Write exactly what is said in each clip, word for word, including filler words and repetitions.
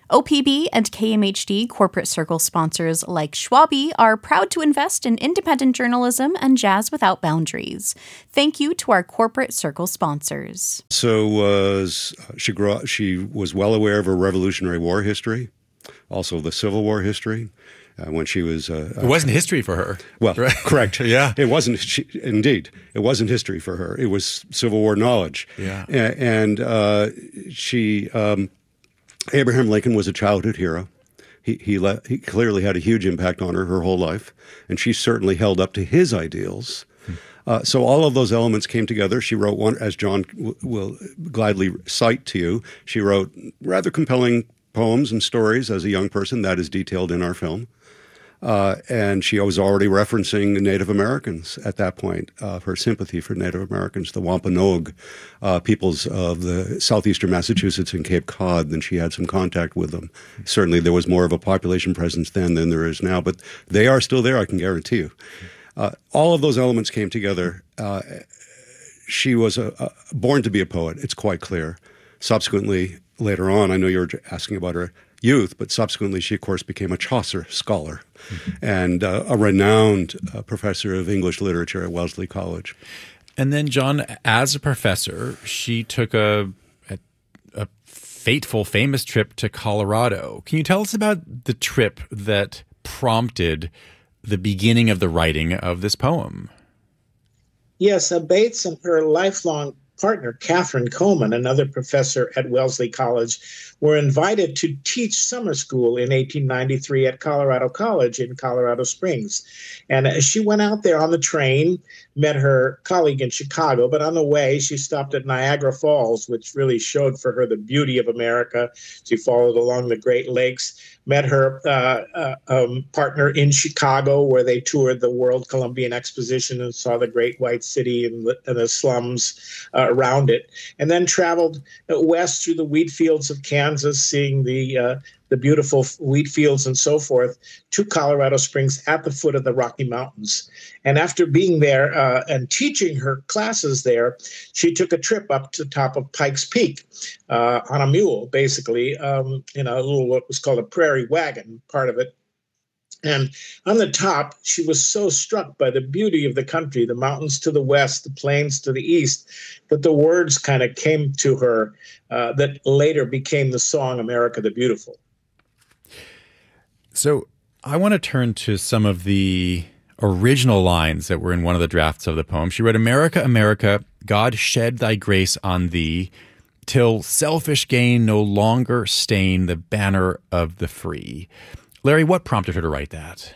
O P B and K M H D corporate circle sponsors like Schwabi are proud to invest in independent journalism and jazz without boundaries. Thank you to our corporate circle sponsors. So was she grew up, she was well aware of her Revolutionary War history, also the Civil War history. Uh, when she was, uh, it wasn't uh, history for her. Well, right? Correct. Yeah, it wasn't. She, indeed, it wasn't history for her. It was Civil War knowledge. Yeah, A- and uh, she, um, Abraham Lincoln was a childhood hero. He he, le- he clearly had a huge impact on her her whole life, and she certainly held up to his ideals. Hmm. Uh, so all of those elements came together. She wrote one, as John w- will gladly cite to you. She wrote rather compelling poems and stories as a young person. That is detailed in our film. Uh, and she was already referencing Native Americans at that point, uh, her sympathy for Native Americans, the Wampanoag uh, peoples of the southeastern Massachusetts and Cape Cod, and she had some contact with them. Certainly there was more of a population presence then than there is now, but they are still there, I can guarantee you. Uh, all of those elements came together. Uh, she was a, a, born to be a poet, it's quite clear. Subsequently, later on, I know you were asking about her youth, but subsequently she, of course, became a Chaucer scholar mm-hmm. and uh, a renowned uh, professor of English literature at Wellesley College. And then, John, as a professor, she took a, a, a fateful, famous trip to Colorado. Can you tell us about the trip that prompted the beginning of the writing of this poem? Yes, uh, Bates and her lifelong partner, Catherine Coleman, another professor at Wellesley College, were invited to teach summer school in eighteen ninety-three at Colorado College in Colorado Springs. And she went out there on the train, met her colleague in Chicago, but on the way, she stopped at Niagara Falls, which really showed for her the beauty of America. She followed along the Great Lakes, met her uh, uh, um, partner in Chicago, where they toured the World Columbian Exposition and saw the Great White City and the, and the slums uh, around it, and then traveled west through the wheat fields of Kansas, seeing the uh, the beautiful wheat fields and so forth, to Colorado Springs at the foot of the Rocky Mountains. And after being there uh, and teaching her classes there, she took a trip up to the top of Pikes Peak uh, on a mule, basically, um, in a little what was called a prairie wagon, part of it. And on the top, she was so struck by the beauty of the country, the mountains to the west, the plains to the east, that the words kind of came to her uh, that later became the song America the Beautiful. So I want to turn to some of the original lines that were in one of the drafts of the poem. She wrote, "America, America, God shed thy grace on thee, till selfish gain no longer stain the banner of the free." Larry, what prompted her to write that?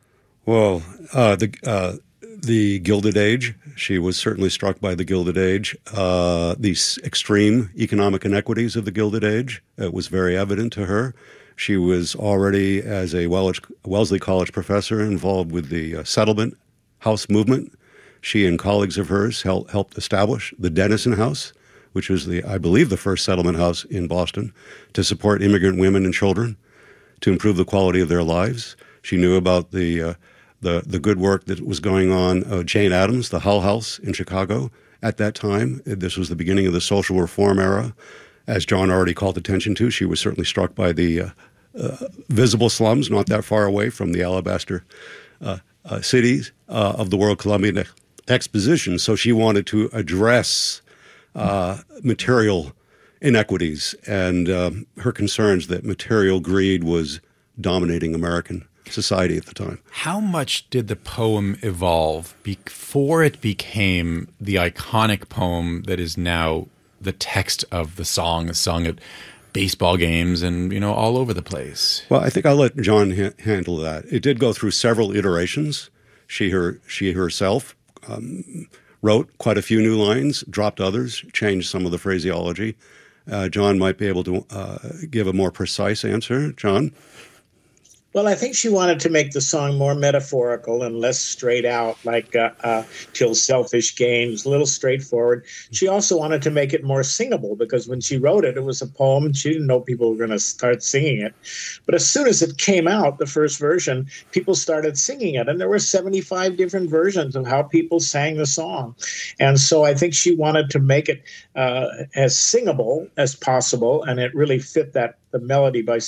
Well, uh, the uh, the Gilded Age. She was certainly struck by the Gilded Age. Uh, the extreme economic inequities of the Gilded Age. It was very evident to her. She was already, as a Wellesley College professor, involved with the uh, settlement house movement. She and colleagues of hers helped, helped establish the Dennison House, which was, the, I believe, the first settlement house in Boston, to support immigrant women and children, to improve the quality of their lives. She knew about the uh, the, the good work that was going on. Uh, Jane Addams, the Hull House in Chicago at that time. This was the beginning of the social reform era. As John already called attention to, she was certainly struck by the uh, uh, visible slums not that far away from the alabaster uh, uh, cities uh, of the World Columbian Exposition. So she wanted to address uh, material inequities and um, her concerns that material greed was dominating American society at the time. How much did the poem evolve before it became the iconic poem that is now the text of the song, sung at baseball games and, you know, all over the place? Well, I think I'll let John ha- handle that. It did go through several iterations. She her she herself um, wrote quite a few new lines, dropped others, changed some of the phraseology. Uh, John might be able to uh, give a more precise answer. John? Well, I think she wanted to make the song more metaphorical and less straight out, like uh, uh, till selfish gains, a little straightforward. She also wanted to make it more singable, because when she wrote it, it was a poem and she didn't know people were going to start singing it. But as soon as it came out, the first version, people started singing it. And there were seventy-five different versions of how people sang the song. And so I think she wanted to make it uh, as singable as possible. And it really fit that the melody by